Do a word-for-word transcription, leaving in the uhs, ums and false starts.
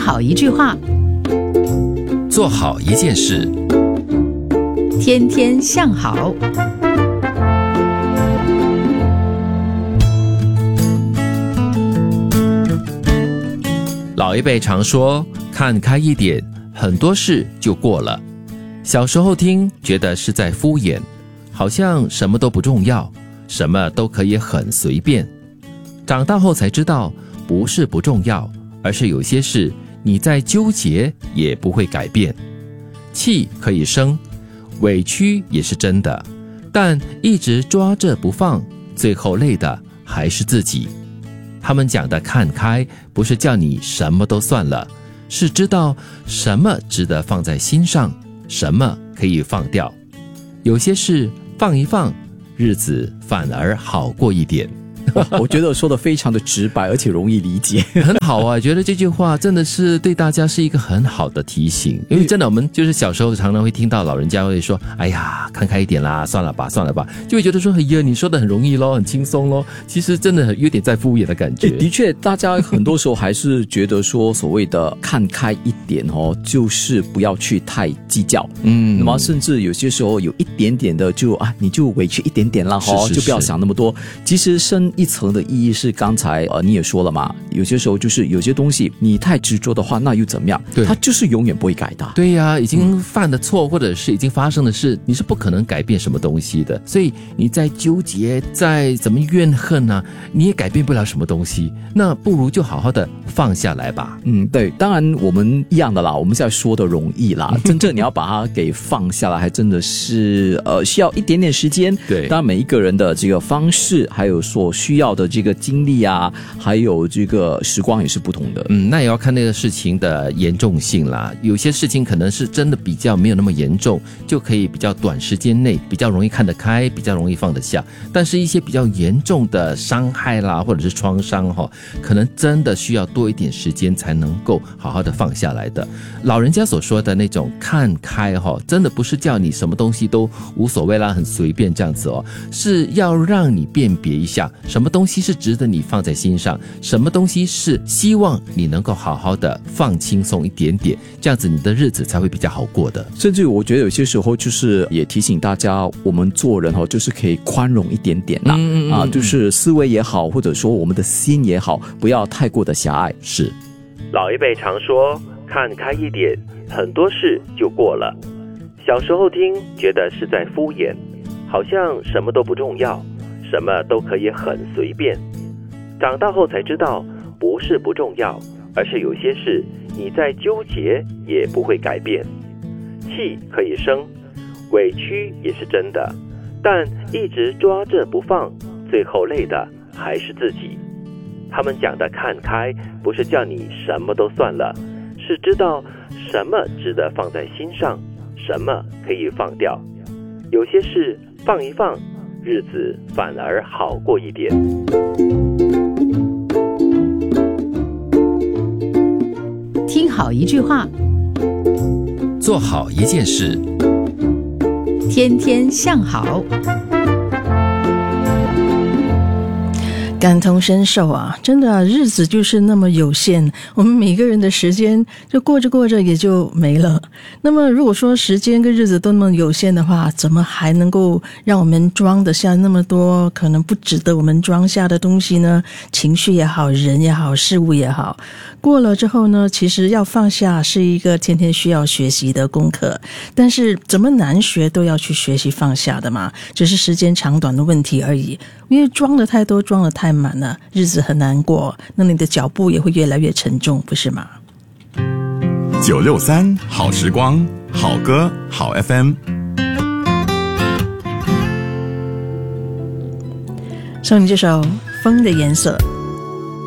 好一句话， 做好一件事， 天天向好。 老一辈常说，看开一点，很多事就过了。小时候听，觉得是在敷衍，好像什么都不重要，什么都可以很随便。长大后才知道，不是不重要，而是有些事你再纠结也不会改变。气可以生，委屈也是真的，但一直抓着不放，最后累的还是自己。他们讲的看开，不是叫你什么都算了，是知道什么值得放在心上，什么可以放掉。有些事放一放，日子反而好过一点。 我觉得说的非常的直白，而且容易理解。 很好啊，觉得这句话真的是对大家是一个很好的提醒。因为真的我们就是小时候常常会听到老人家会说，哎呀看开一点啦，算了吧算了吧，就会觉得说，哎呀你说的很容易咯，很轻松咯，其实真的有点在敷衍的感觉。 的确大家很多时候还是觉得说所谓的看开一点哦，就是不要去太计较。嗯，那么甚至有些时候有一点点的就啊你就委屈一点点啦， 是是是， 就不要想那么多。其实深一层的意义是刚才呃你也说了嘛，有些时候就是有些东西你太执着的话，那又怎么样？对，它就是永远不会改的。 对呀、啊，已经犯的错、嗯、或者是已经发生的事，你是不可能改变什么东西的。所以你再纠结，再怎么怨恨啊，你也改变不了什么东西。那不如就好好的放下来吧。 嗯，对，当然我们一样的啦，我们现在说的容易啦，真正你要把它给放下来，还真的是呃需要一点点时间。 对， 当然每一个人的这个方式，还有所需要的这个经历啊，还有这个时光也是不同的。 嗯，那也要看那个事情的严重性啦。有些事情可能是真的比较没有那么严重，就可以比较短时间内比较容易看得开，比较容易放得下。但是一些比较严重的伤害啦，或者是创伤哈，可能真的需要多一点时间才能够好好的放下来的。老人家所说的那种看开哈，真的不是叫你什么东西都无所谓啦，很随便这样子哦，是要让你辨别一下什么东西是值得你放在心上，什么东西是希望你能够好好的放轻松一点点，这样子你的日子才会比较好过的。 甚至我觉得有些时候就是也提醒大家，我们做人哦，就是可以宽容一点点啦、嗯嗯嗯、啊，就是思维也好，或者说我们的心也好，不要太过的狭隘。 是， 老一辈常说，看开一点，很多事就过了。小时候听，觉得是在敷衍，好像什么都不重要，什么都可以很随便。长大后才知道，不是不重要，而是有些事你再纠结也不会改变。气可以生，委屈也是真的，但一直抓着不放，最后累的还是自己。他们讲的看开，不是叫你什么都算了，是知道什么值得放在心上，什么可以放掉。有些事放一放，日子反而好过一点。 听好一句话， 做好一件事， 天天向好。 感同身受啊，真的啊，日子就是那么有限，我们每个人的时间就过着过着也就没了。那么如果说时间跟日子都那么有限的话，怎么还能够让我们装得下那么多可能不值得我们装下的东西呢？情绪也好，人也好，事物也好，过了之后呢，其实要放下是一个天天需要学习的功课，但是怎么难学都要去学习放下的嘛，只是时间长短的问题而已。因为装得太多，装得太满了，日子很难过，那你的脚步也会越来越沉重，不是吗？ 九六三好时光，好歌好 F M。 送你这首《风的颜色》。